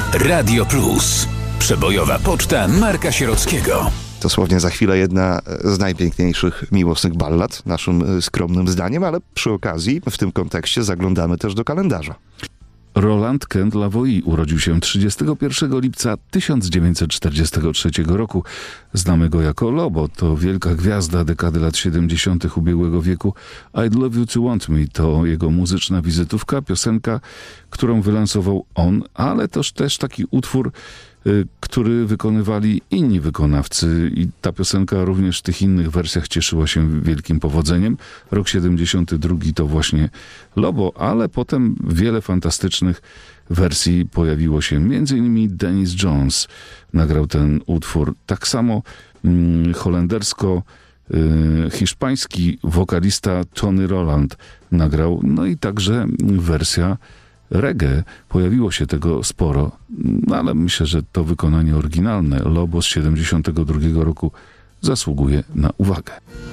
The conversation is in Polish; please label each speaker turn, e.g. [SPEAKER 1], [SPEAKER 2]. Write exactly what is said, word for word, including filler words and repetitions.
[SPEAKER 1] Radio Plus. Przebojowa poczta Marka Sierockiego.
[SPEAKER 2] Dosłownie za chwilę jedna z najpiękniejszych miłosnych ballad, naszym skromnym zdaniem, ale przy okazji w tym kontekście zaglądamy też do kalendarza.
[SPEAKER 3] Roland Kent Lavoie urodził się trzydziestego pierwszego lipca tysiąc dziewięćset czterdziestego trzeciego roku. Znamy go jako Lobo, to wielka gwiazda dekady lat siedemdziesiątych ubiegłego wieku. I'd Love You To Want Me to jego muzyczna wizytówka, piosenka, którą wylansował on, ale też, też taki utwór, który wykonywali inni wykonawcy i ta piosenka również w tych innych wersjach cieszyła się wielkim powodzeniem. Rok siedemdziesiąty drugi to właśnie Lobo, ale potem wiele fantastycznych wersji pojawiło się. Między innymi Dennis Jones nagrał ten utwór. Tak samo hmm, holendersko-hiszpański wokalista Tony Roland nagrał, no i także wersja reggae. Pojawiło się tego sporo, ale myślę, że to wykonanie oryginalne Lobo z siedemdziesiątego drugiego roku zasługuje na uwagę.